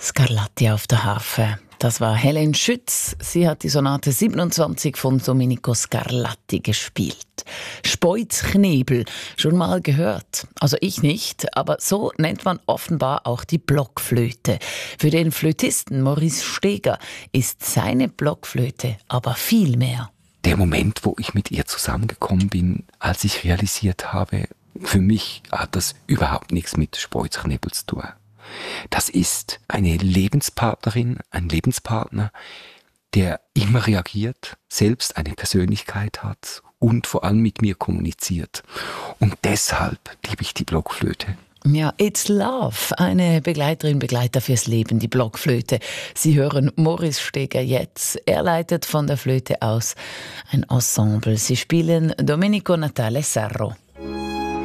Scarlatti auf der Harfe. Das war Helen Schütz. Sie hat die Sonate 27 von Domenico Scarlatti gespielt. Speuzknebel, schon mal gehört. Also ich nicht, aber so nennt man offenbar auch die Blockflöte. Für den Flötisten Maurice Steger ist seine Blockflöte aber viel mehr. Der Moment, wo ich mit ihr zusammengekommen bin, als ich realisiert habe, für mich hat das überhaupt nichts mit Speuzknebel zu tun. Das ist eine Lebenspartnerin, ein Lebenspartner, der immer reagiert, selbst eine Persönlichkeit hat und vor allem mit mir kommuniziert. Und deshalb liebe ich die Blockflöte. Ja, It's Love, eine Begleiterin, Begleiter fürs Leben, die Blockflöte. Sie hören Maurice Steger jetzt. Er leitet von der Flöte aus ein Ensemble. Sie spielen Domenico Natale Serro.